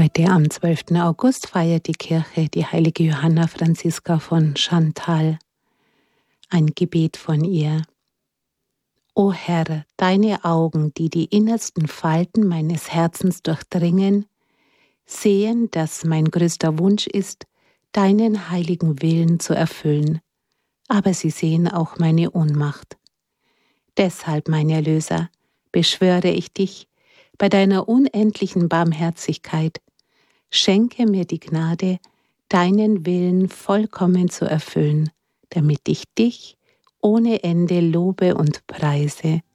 Heute am 12. August feiert die Kirche die heilige Johanna Franziska von Chantal. Ein Gebet von ihr. O Herr, deine Augen, die die innersten Falten meines Herzens durchdringen, sehen, dass mein größter Wunsch ist, deinen heiligen Willen zu erfüllen, aber sie sehen auch meine Ohnmacht. Deshalb, mein Erlöser, beschwöre ich dich, bei deiner unendlichen Barmherzigkeit, schenke mir die Gnade, deinen Willen vollkommen zu erfüllen, damit ich dich ohne Ende lobe und preise.